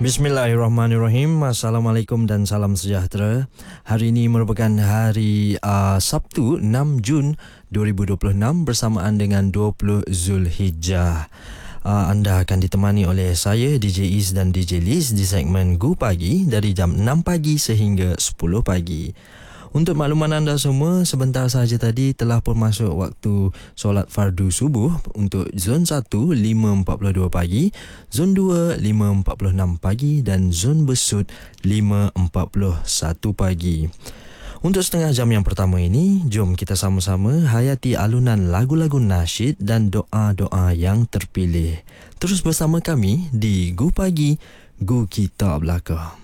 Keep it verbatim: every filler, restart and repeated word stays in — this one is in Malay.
Bismillahirrahmanirrahim. Assalamualaikum dan salam sejahtera. Hari ini merupakan hari uh, Sabtu enam Jun dua ribu dua puluh enam bersamaan dengan dua puluh Zulhijjah. Uh, anda akan ditemani oleh saya D J Is dan D J Liz di segmen Gu Pagi dari jam enam pagi sehingga sepuluh pagi. Untuk makluman anda semua, sebentar sahaja tadi telah pun masuk waktu solat fardu subuh untuk zon satu lima empat puluh dua pagi, zon dua lima empat puluh enam pagi dan zon besut lima empat puluh satu pagi. Untuk setengah jam yang pertama ini, jom kita sama-sama hayati alunan lagu-lagu nasyid dan doa-doa yang terpilih. Terus bersama kami di Gu Pagi, Gu Kita Belaka.